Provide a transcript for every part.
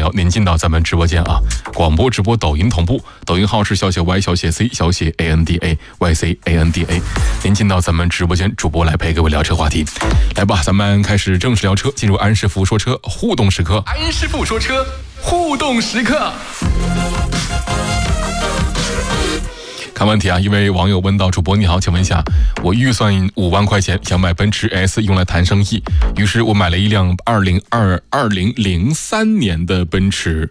聊，您进到咱们直播间啊，广播直播抖音同步，抖音号是小写 Y 小写 C 小写 ANDA YC ANDA， 您进到咱们直播间，主播来陪各位聊车话题。来吧，咱们开始正式聊车，进入安师傅说车互动时刻。 安师傅说车互动时刻。 看问题啊，一位网友问到：主播你好，请问一下，我预算5万块钱想买奔驰 S 用来谈生意，于是我买了一辆2003年的奔驰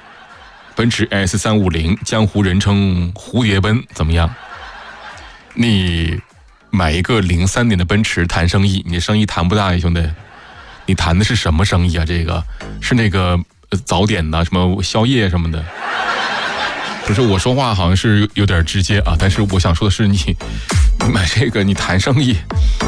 S350，江湖人称蝴蝶奔，怎么样？你买一个03年的奔驰谈生意，你生意谈不大呀，兄弟。你谈的是什么生意啊？这个是那个早点的，什么宵夜什么的。不是，我说话好像是有点直接啊，但是我想说的是，你买这个你谈生意，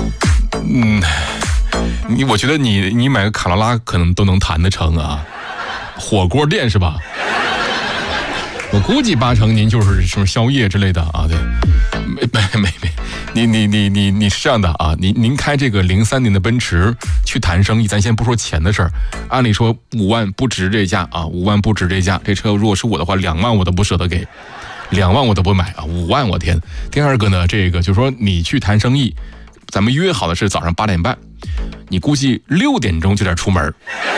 我觉得你买个卡罗拉可能都能谈得成啊，火锅店是吧？我估计80%您就是什么宵夜之类的啊，对，没，你是这样的啊，您开这个03年的奔驰去谈生意，咱先不说钱的事儿，按理说5万不值这价啊，5万不值这价，这车如果是我的话，2万我都不舍得给，2万我都不买啊，5万我天。第二个呢，这个就是说你去谈生意，咱们约好的是早上8点半，你估计6点钟就得出门。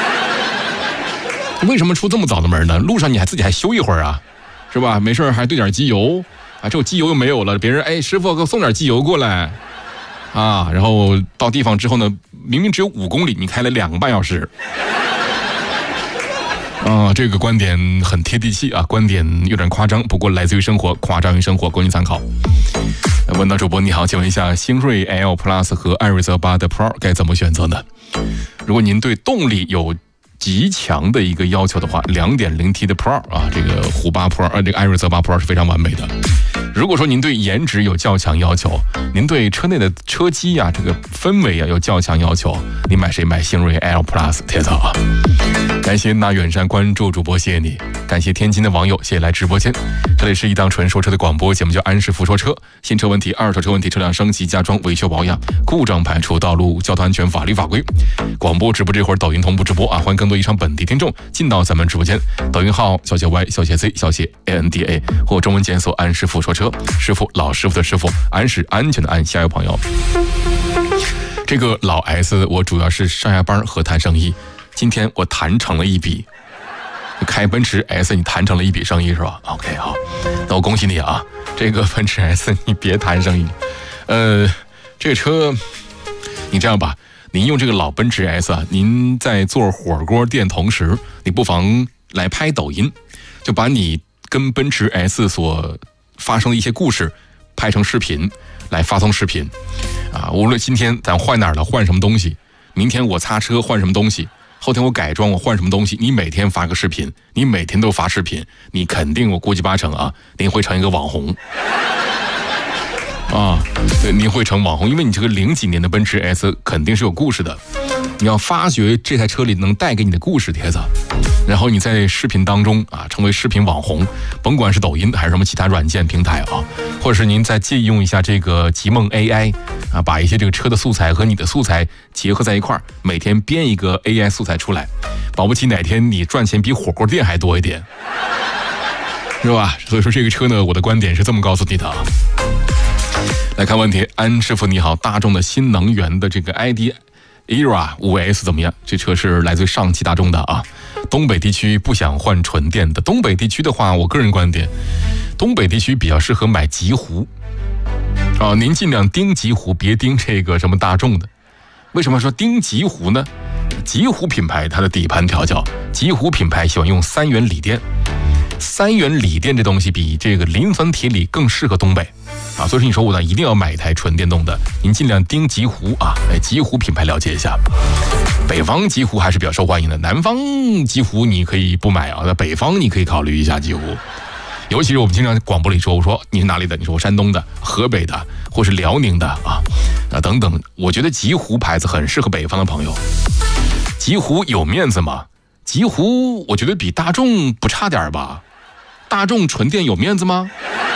为什么出这么早的门呢？路上你自己还休一会儿啊，是吧？没事还兑点机油啊，这机油又没有了，别人师傅给我送点机油过来啊，然后到地方之后呢，明明只有5公里，你开了2个半小时。啊，这个观点很贴地气啊，观点有点夸张，不过来自于生活，夸张于生活，供您参考。问到主播你好，请问一下，星瑞 L Plus 和艾瑞泽8的 Pro 该怎么选择呢？如果您对动力有极强的一个要求的话， 2.0T 的 Pro 啊，这个虎8 Pro 这个艾瑞泽8 Pro 是非常完美的。如果说您对颜值有较强要求，您对车内的车机啊，这个氛围啊有较强要求，你买谁？买星瑞 L Plus 贴子啊！感谢那远山关注主播，谢谢你。感谢天津的网友，谢谢来直播间。这里是一档纯说车的广播节目，叫安师傅说车。新车问题、二手车问题、车辆升级加装、维修保养、故障排除、道路交通安全、法律法规。广播直播这会儿抖音同步直播啊，欢迎更多以上本地听众进到咱们直播间。抖音号小写 Y 小写 C 小写 ANDA 或中文检索安师傅说车。师傅，老师傅的师傅，安是安全的安。下一位朋友，这个老 S 我主要是上下班和谈生意，今天我谈成了一笔，开奔驰 S 你谈成了一笔生意是吧 ？OK 好，那我恭喜你啊，这个奔驰 S 你别谈生意，这个车你这样吧，您用这个老奔驰 S 啊，您在做火锅店同时，你不妨来拍抖音，就把你跟奔驰 S 所发生的一些故事拍成视频来发送视频啊，无论今天咱坏哪儿了，换什么东西，明天我擦车换什么东西，后天我改装我换什么东西，你每天发个视频，你每天都发视频，你肯定我估计80%啊，您会成一个网红啊，对，您会成网红，因为你这个0几年的奔驰 S 肯定是有故事的，你要发掘这台车里能带给你的故事帖子，然后你在视频当中啊成为视频网红，甭管是抖音还是什么其他软件平台啊，或者是您再借用一下这个极梦 AI 啊，把一些这个车的素材和你的素材结合在一块儿，每天编一个 AI 素材出来，保不齐哪天你赚钱比火锅店还多一点，是吧？所以说这个车呢，我的观点是这么告诉你的啊。来看问题，安师傅你好，大众的新能源的这个 ID ERA 5S 怎么样？这车是来自于上汽大众的啊。东北地区不想换纯电的，东北地区的话，我个人观点，东北地区比较适合买极狐啊。您尽量盯极狐，别盯这个什么大众的。为什么说盯极狐呢？极狐品牌它的底盘调教，极狐品牌喜欢用3元锂电，3元锂电这东西比这个磷酸铁锂更适合东北啊，所以说你说我呢一定要买一台纯电动的，您尽量盯极狐啊，极狐品牌了解一下。北方极狐还是比较受欢迎的，南方极狐你可以不买啊，在北方你可以考虑一下极狐。尤其是我们经常广播里说，我说你是哪里的？你说我山东的、河北的，或是辽宁的啊等等。我觉得极狐牌子很适合北方的朋友。极狐有面子吗？极狐我觉得比大众不差点吧。大众纯电有面子吗？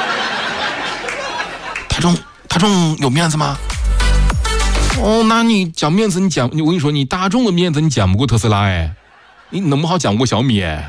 大众有面子吗？哦，那你讲面子，我跟你说，你大众的面子你讲不过特斯拉哎，你能不好讲过小米哎。